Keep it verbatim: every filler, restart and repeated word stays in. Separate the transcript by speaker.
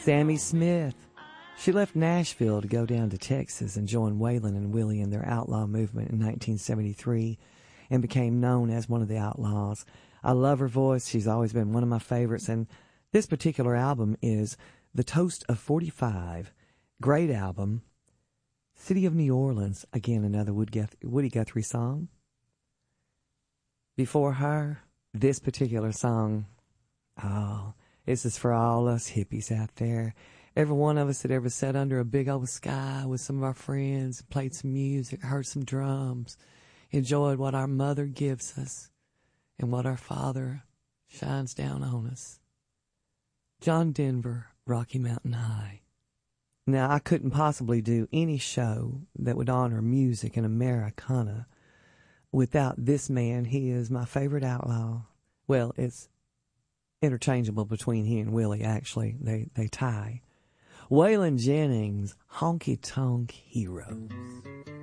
Speaker 1: Sammy Smith. She left Nashville to go down to Texas and join Waylon and Willie in their outlaw movement in nineteen seventy-three and became known as one of the Outlaws. I love her voice. She's always been one of my favorites, and this particular album is The Toast of forty-five. Great album. City of New Orleans, again, another Woody Guthrie song. Before her, this particular song, oh, this is for all us hippies out there. Every one of us that ever sat under a big old sky with some of our friends, played some music, heard some drums, enjoyed what our mother gives us and what our Father shines down on us. John Denver, Rocky Mountain High. Now, I couldn't possibly do any show that would honor music and Americana without this man. He is my favorite outlaw. Well, it's interchangeable between he and Willie, actually. They, they tie. Waylon Jennings, Honky Tonk Heroes.